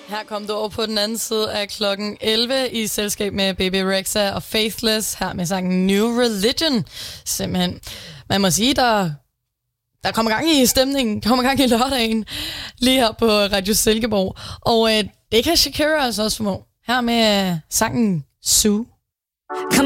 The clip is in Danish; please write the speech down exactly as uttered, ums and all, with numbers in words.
Her kom du over på den anden side af klokken elleve i selskab med Baby Rexha og Faithless, her med sangen New Religion. Simpelthen. Man må sige, der, der kommer gang i stemningen, kommer gang i lørdagen, lige her på Radio Silkeborg. Og øh, det kan Shakira altså også formå. Her med sangen Sue.